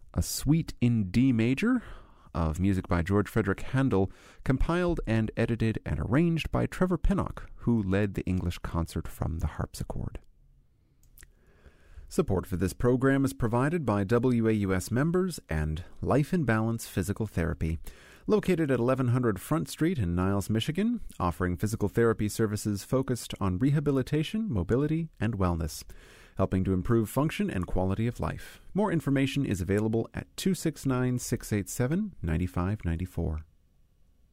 a suite in D major of music by George Frederick Handel, compiled and edited and arranged by Trevor Pinnock, who led the English concert from the harpsichord. Support for this program is provided by WAUS members and Life in Balance Physical Therapy, located at 1100 Front Street in Niles, Michigan, offering physical therapy services focused on rehabilitation, mobility, and wellness, helping to improve function and quality of life. More information is available at 269-687-9594.